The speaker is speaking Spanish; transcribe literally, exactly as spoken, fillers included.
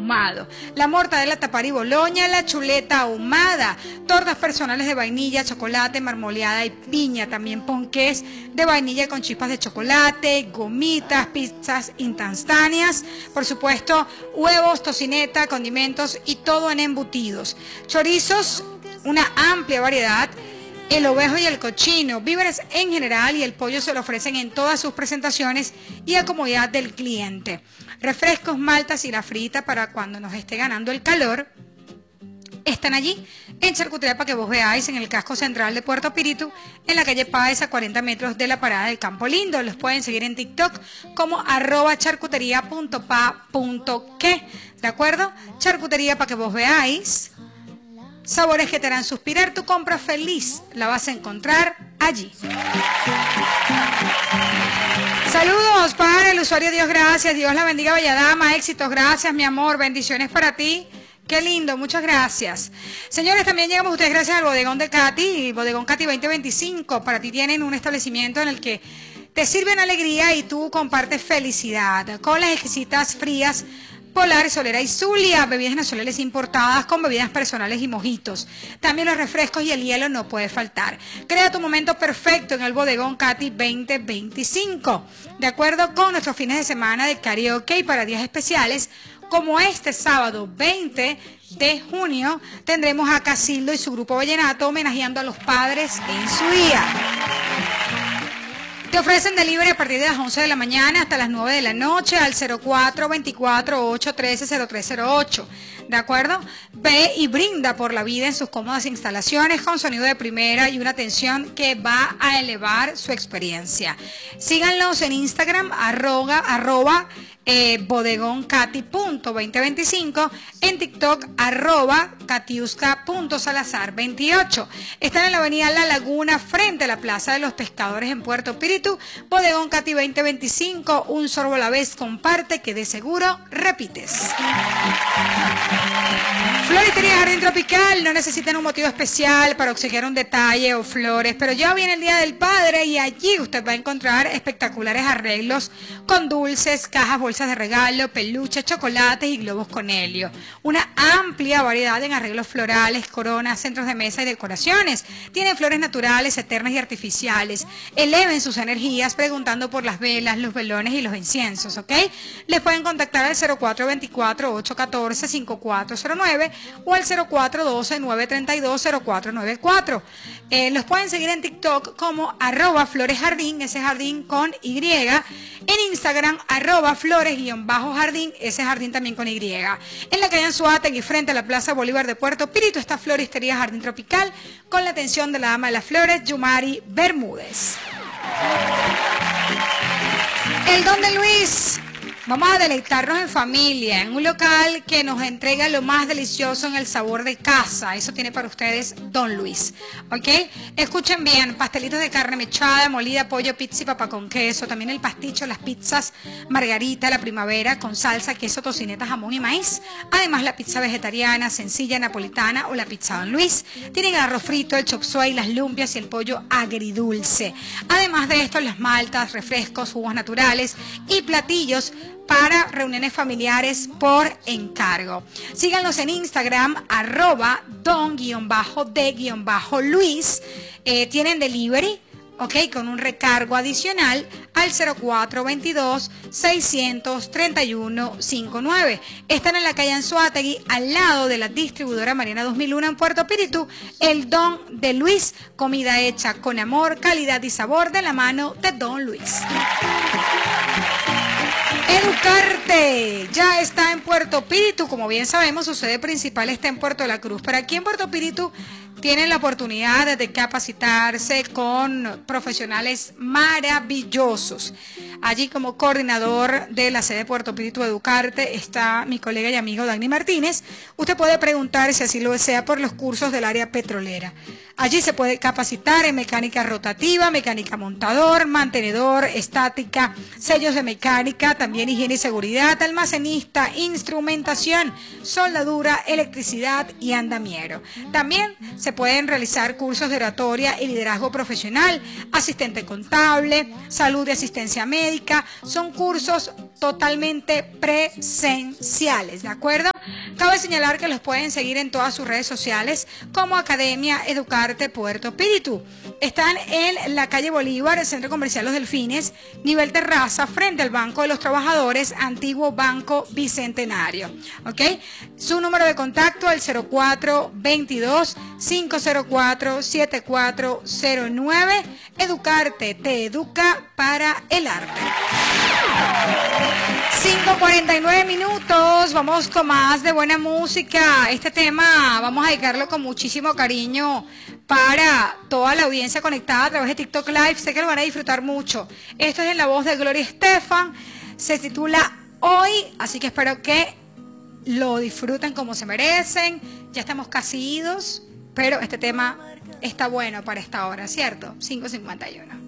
ahumado, la mortadela tapar y boloña, la chuleta ahumada, tortas personales de vainilla, chocolate, marmoleada y piña, también ponqués de vainilla con chispas de chocolate, gomitas, pizzas instantáneas, por supuesto, huevos, tocineta, condimentos y todo en embutidos. Chorizos, una amplia variedad. El ovejo y el cochino, víveres en general y el pollo se lo ofrecen en todas sus presentaciones y a comodidad del cliente. Refrescos, maltas y la frita para cuando nos esté ganando el calor. Están allí en Charcutería para que vos veáis en el casco central de Puerto Píritu, en la calle Páez a cuarenta metros de la parada del Campo Lindo. Los pueden seguir en TikTok como arroba charcutería punto pa punto que. ¿De acuerdo? Charcutería para que vos veáis. Sabores que te harán suspirar, tu compra feliz la vas a encontrar allí. Saludos para el usuario Dios gracias, Dios la bendiga bella dama, éxitos, gracias mi amor, bendiciones para ti. Qué lindo, muchas gracias. Señores, también llegamos a ustedes gracias al Bodegón de Katy, Bodegón Katy veinte veinticinco. Para ti tienen un establecimiento en el que te sirven alegría y tú compartes felicidad con las exquisitas frías Polar, Solera y Zulia, bebidas nacionales importadas con bebidas personales y mojitos. También los refrescos y el hielo no puede faltar. Crea tu momento perfecto en el Bodegón Katy veinte veinticinco. De acuerdo con nuestros fines de semana de karaoke y para días especiales, como este sábado veinte de junio, tendremos a Casildo y su grupo Vallenato homenajeando a los padres en su día. Te ofrecen delivery a partir de las once de la mañana hasta las nueve de la noche al cero cuatro veinticuatro, ochocientos trece, cero tres cero ocho. ¿De acuerdo? Ve y brinda por la vida en sus cómodas instalaciones con sonido de primera y una atención que va a elevar su experiencia. Síganlos en Instagram, arroba, arroba eh, bodegón katy punto veinte veinticinco, en TikTok, arroba katiuska punto salazar veintiocho. Están en la avenida La Laguna, frente a la Plaza de los Pescadores en Puerto Píritu. Bodegón Katy veinte veinticinco, un sorbo a la vez, comparte que de seguro repites. Floristería Jardín Tropical, no necesitan un motivo especial para obsequiar un detalle o flores, pero ya viene el Día del Padre y allí usted va a encontrar espectaculares arreglos con dulces, cajas, bolsas de regalo, peluches, chocolates y globos con helio. Una amplia variedad en arreglos florales, coronas, centros de mesa y decoraciones. Tienen flores naturales, eternas y artificiales. Eleven sus energías preguntando por las velas, los velones y los inciensos, ¿ok? Les pueden contactar al cero cuatro veinticuatro, ochocientos catorce, cincuenta y cuatro cero nueve o al cero cuatro doce, novecientos treinta y dos, cero cuatro noventa y cuatro. Eh, los pueden seguir en TikTok como arroba flores jardín, ese jardín con Y. En Instagram, arroba flores-jardín, ese jardín también con Y. En la calle Anzuategui, frente a la Plaza Bolívar de Puerto Píritu, está Floristería Jardín Tropical con la atención de la dama de las flores, Yumari Bermúdez. El Don de Luis. Vamos a deleitarnos en familia, en un local que nos entrega lo más delicioso en el sabor de casa. Eso tiene para ustedes Don Luis, ¿ok? Escuchen bien, pastelitos de carne mechada, molida, pollo, pizza y papa con queso. También el pasticho, las pizzas margarita, la primavera, con salsa, queso, tocineta, jamón y maíz. Además, la pizza vegetariana, sencilla, napolitana o la pizza Don Luis. Tienen el arroz frito, el chop suey, las lumpias y el pollo agridulce. Además de esto, las maltas, refrescos, jugos naturales y platillos para reuniones familiares por encargo. Síganos en Instagram, arroba don-de-luis. Eh, tienen delivery, ok, con un recargo adicional al cero cuatro veintidós, seiscientos treinta y uno cincuenta y nueve. Están en la calle Anzuategui, al lado de la distribuidora Mariana dos mil uno en Puerto Píritu. El Don de Luis, comida hecha con amor, calidad y sabor de la mano de Don Luis. Educarte ya está en Puerto Píritu. Como bien sabemos, su sede principal está en Puerto La Cruz, pero aquí en Puerto Píritu tienen la oportunidad de capacitarse con profesionales maravillosos. Allí, como coordinador de la sede de Puerto Píritu Educarte, está mi colega y amigo Dani Martínez. Usted puede preguntar, si así lo desea, por los cursos del área petrolera. Allí se puede capacitar en mecánica rotativa, mecánica montador, mantenedor, estática, sellos de mecánica, también higiene y seguridad, almacenista, instrumentación, soldadura, electricidad y andamiero. También se pueden realizar cursos de oratoria y liderazgo profesional, asistente contable, salud y asistencia médica. Son cursos totalmente presenciales, ¿de acuerdo? Cabe señalar que los pueden seguir en todas sus redes sociales como Academia Educarte Puerto Espíritu. Están en la calle Bolívar, el Centro Comercial Los Delfines, nivel terraza, frente al Banco de los Trabajadores, antiguo Banco Bicentenario. ¿Ok? Su número de contacto, el cero cuatro veintidós, cinco cero cuatro, siete cuatro cero nueve. Educarte te educa para el arte. cinco cuarenta y nueve minutos, vamos con más de buena música. Este tema vamos a dedicarlo con muchísimo cariño para toda la audiencia conectada a través de TikTok Live. Sé que lo van a disfrutar mucho. Esto es en la voz de Gloria Estefan, se titula Hoy, así que espero que lo disfruten como se merecen. Ya estamos casi idos, pero este tema está bueno para esta hora, ¿cierto? cinco cincuenta y uno.